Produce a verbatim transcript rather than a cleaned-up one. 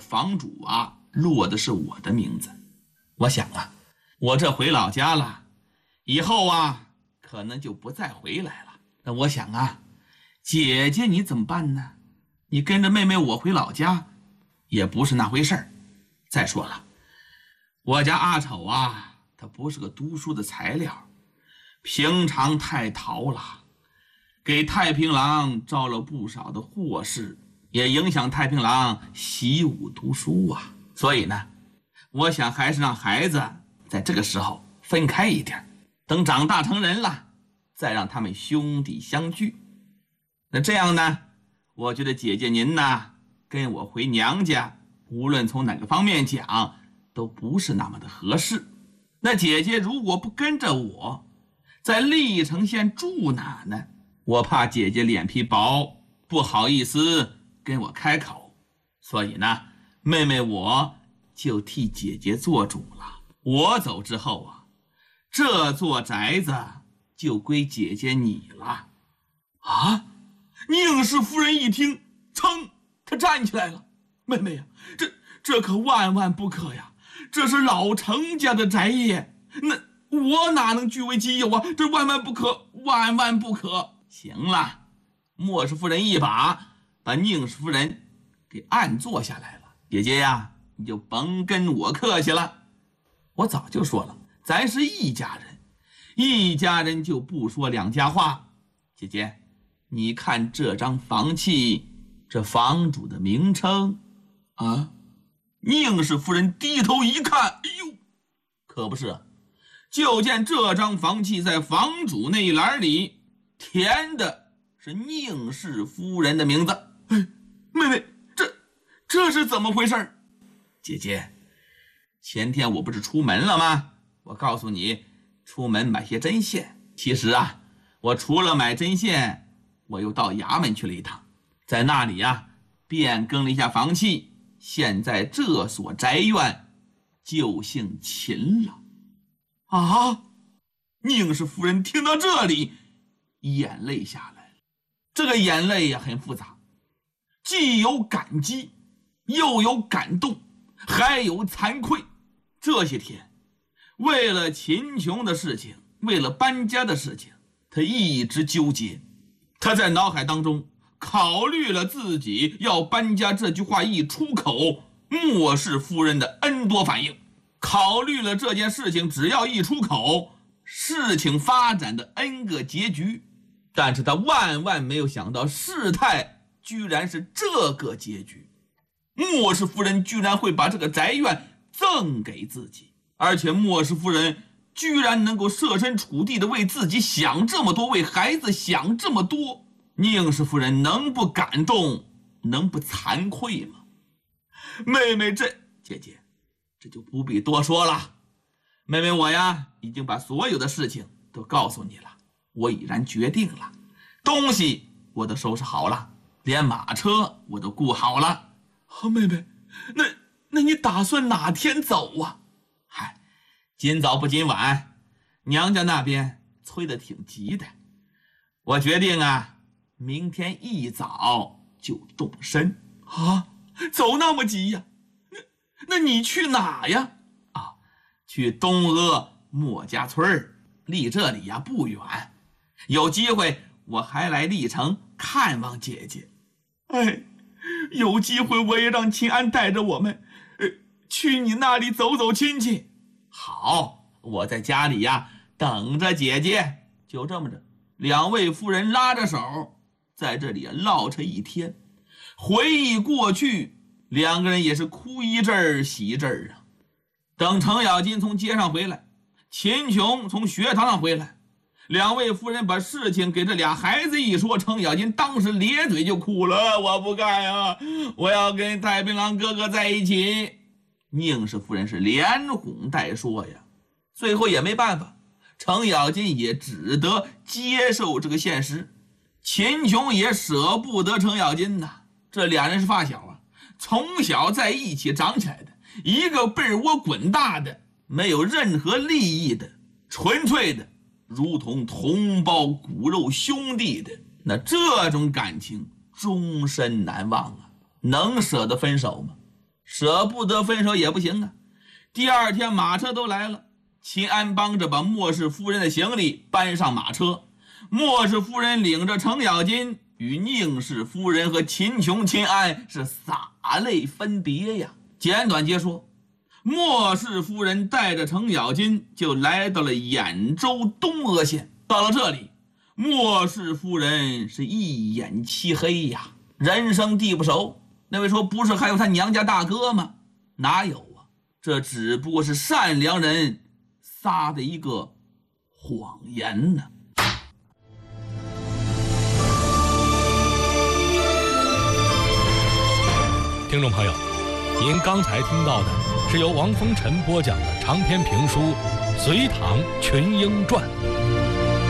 房主啊落的是我的名字。我想啊，我这回老家了，以后啊可能就不再回来了。那我想啊，姐姐你怎么办呢？你跟着妹妹我回老家也不是那回事儿。再说了，我家阿丑啊，他不是个读书的材料，平常太淘了，给太平郎招了不少的祸事，也影响太平郎习武读书啊。所以呢，我想还是让孩子在这个时候分开一点，等长大成人了，再让他们兄弟相聚。那这样呢，我觉得姐姐您呢，跟我回娘家，无论从哪个方面讲，都不是那么的合适。那姐姐如果不跟着我，在历城县住哪呢？我怕姐姐脸皮薄，不好意思跟我开口，所以呢，妹妹我就替姐姐做主了。我走之后啊，这座宅子就归姐姐你了。啊！宁氏夫人一听，噌，她站起来了。妹妹呀，这这可万万不可呀！这是老程家的宅业，那我哪能据为己有啊？这万万不可，万万不可！行了，莫氏夫人一把把宁氏夫人给按坐下来了。姐姐呀，你就甭跟我客气了。我早就说了，咱是一家人，一家人就不说两家话。姐姐，你看这张房契，这房主的名称啊？宁氏夫人低头一看，哎呦，可不是，就见这张房契在房主那一栏里填的是宁氏夫人的名字。哎，妹妹，这这是怎么回事？姐姐，前天我不是出门了吗？我告诉你，出门买些针线。其实啊，我除了买针线，我又到衙门去了一趟，在那里呀、啊、变更了一下房契，现在这所宅院就姓秦了。啊！宁氏夫人听到这里，眼泪下来了。这个眼泪呀、啊、很复杂，既有感激，又有感动，还有惭愧。这些天为了秦琼的事情，为了搬家的事情，他一直纠结。他在脑海当中考虑了自己要搬家这句话一出口，莫氏夫人的 N 多反应，考虑了这件事情只要一出口，事情发展的 N 个结局。但是他万万没有想到，事态居然是这个结局。莫氏夫人居然会把这个宅院赠给自己，而且莫氏夫人居然能够设身处地的为自己想这么多，为孩子想这么多。宁氏夫人能不感动，能不惭愧吗？妹妹这姐姐，这就不必多说了。妹妹我呀，已经把所有的事情都告诉你了，我已然决定了，东西我都收拾好了，连马车我都雇好了。啊，妹妹，那那你打算哪天走啊？嗨，今早不今晚，娘家那边催得挺急的，我决定啊，明天一早就动身。啊，走那么急呀？那那你去哪呀？啊，去东阿莫家村，离这里呀不远，有机会我还来历城看望姐姐。哎，有机会我也让秦安带着我们，呃，去你那里走走亲戚。好，我在家里呀等着姐姐。就这么着，两位夫人拉着手，在这里唠扯一天，回忆过去，两个人也是哭一阵儿喜一阵儿啊。等程咬金从街上回来，秦琼从学堂上回来，两位夫人把事情给这俩孩子一说，程咬金当时咧嘴就哭了。我不干啊，我要跟太平郎哥哥在一起。宁氏夫人是连哄带说呀，最后也没办法，程咬金也只得接受这个现实。秦琼也舍不得程咬金呐，这俩人是发小啊，从小在一起长起来的，一个被窝滚大的，没有任何利益的，纯粹的如同同胞骨肉兄弟的，那这种感情终身难忘啊，能舍得分手吗？ 舍不得分手也不行啊。第二天马车都来了，秦安帮着把莫氏夫人的行李搬上马车，莫氏夫人领着程咬金与宁氏夫人和秦琼、秦安是洒泪分别呀。简短截说，莫氏夫人带着程咬金就来到了兖州东阿县。到了这里，莫氏夫人是一眼漆黑呀，人生地不熟。那位说，不是还有他娘家大哥吗？哪有啊，这只不过是善良人撒的一个谎言呢。 听众朋友，您刚才听到的是由王风尘播讲的长篇评书《隋唐群英传》。